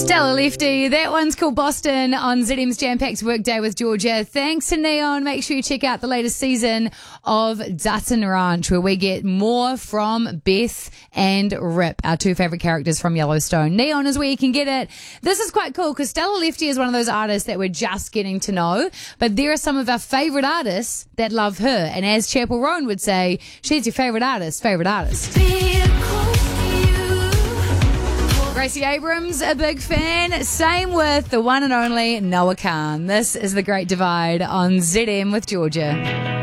Stella Lefty, that one's called Boston on ZM's Jam-Packed Workday with Georgia. Thanks to Neon. Make sure you check out the latest season of Dutton Ranch, where we get more from Beth and Rip, our two favourite characters from Yellowstone. Neon is where you can get it. This is quite cool because Stella Lefty is one of those artists that we're just getting to know, but there are some of our favourite artists that love her. And as Chapel Roan would say, she's your favourite artist. Gracie Abrams, a big fan. Same with the one and only Noah Khan. This is The Great Divide on ZM with Georgia.